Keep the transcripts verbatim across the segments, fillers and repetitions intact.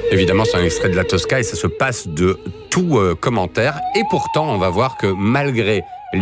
Évidemment, c'est un extrait de la Tosca et ça se passe de tout euh, commentaire. Et pourtant, on va voir que malgré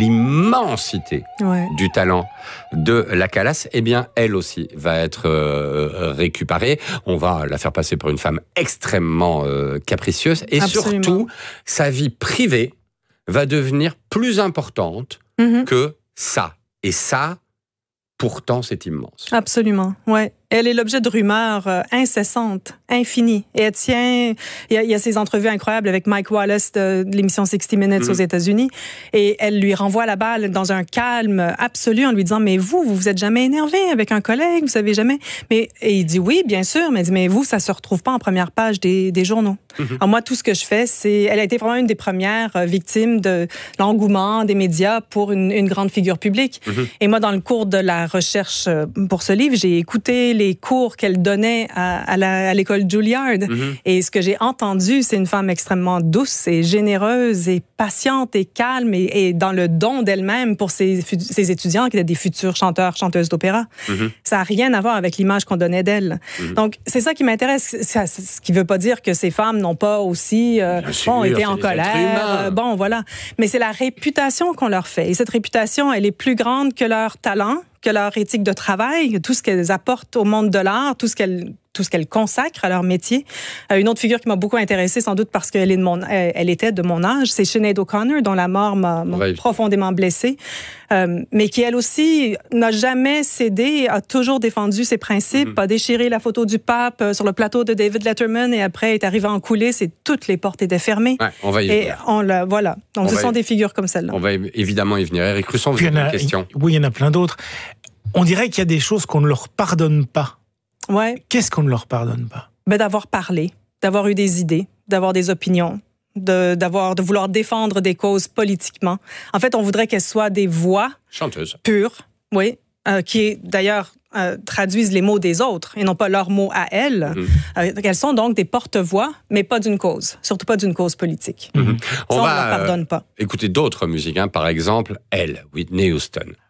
l'immensité ouais. du talent de la Callas, eh bien, elle aussi va être euh, récupérée. On va la faire passer pour une femme extrêmement euh, capricieuse. Et Absolument. Surtout, sa vie privée va devenir plus importante mm-hmm. que ça. Et ça, pourtant, c'est immense. Absolument, ouais. Elle est l'objet de rumeurs euh, incessantes, infinies. Et elle tient... Il y, a, il y a ces entrevues incroyables avec Mike Wallace de, de l'émission sixty minutes mmh. aux États-Unis. Et elle lui renvoie la balle dans un calme absolu en lui disant « Mais vous, vous vous êtes jamais énervé avec un collègue? Vous savez jamais... » Mais et il dit « Oui, bien sûr. » Mais il dit « Mais vous, ça se retrouve pas en première page des, des journaux. Mmh. » Alors moi, tout ce que je fais, c'est... Elle a été vraiment une des premières victimes de l'engouement des médias pour une, une grande figure publique. Mmh. Et moi, dans le cours de la recherche pour ce livre, j'ai écouté les les cours qu'elle donnait à, à, la, à l'école Juilliard. Mm-hmm. Et ce que j'ai entendu, c'est une femme extrêmement douce et généreuse et patiente et calme et, et dans le don d'elle-même pour ses, ses étudiants qui étaient des futurs chanteurs, chanteuses d'opéra. Mm-hmm. Ça n'a rien à voir avec l'image qu'on donnait d'elle. Mm-hmm. Donc, c'est ça qui m'intéresse. Ça, ce qui ne veut pas dire que ces femmes n'ont pas aussi euh, bon, sûr, été en colère. Euh, bon, voilà. Mais c'est la réputation qu'on leur fait. Et cette réputation, elle est plus grande que leur talent, que leur éthique de travail, tout ce qu'elles apportent au monde de l'art, tout ce qu'elles tout ce qu'elles consacrent à leur métier. Euh, une autre figure qui m'a beaucoup intéressée, sans doute parce qu'elle est de mon, elle, elle était de mon âge, c'est Sinead O'Connor, dont la mort m'a, m'a ouais. profondément blessée, euh, mais qui, elle aussi, n'a jamais cédé, a toujours défendu ses principes, mm-hmm. a déchiré la photo du pape euh, sur le plateau de David Letterman et après est arrivée en coulisses et toutes les portes étaient fermées. Ouais, on va y et venir. on la, voilà. Donc, on ce sont y... des figures comme celle-là. On va évidemment y venir. Éric Russon, vous avez une question? Oui, il y en a plein d'autres. On dirait qu'il y a des choses qu'on ne leur pardonne pas. Ouais. Qu'est-ce qu'on ne leur pardonne pas? Ben, d'avoir parlé, d'avoir eu des idées, d'avoir des opinions, de, d'avoir, de vouloir défendre des causes politiquement. En fait, on voudrait qu'elles soient des voix chanteuses pures, oui, euh, qui d'ailleurs euh, traduisent les mots des autres et non pas leurs mots à elles. Mm-hmm. Euh, elles sont donc des porte-voix, mais pas d'une cause, surtout pas d'une cause politique. Mm-hmm. Ça, on on va ne leur pardonne pas. Écouter d'autres musiques, hein. Par exemple, elle, Whitney Houston.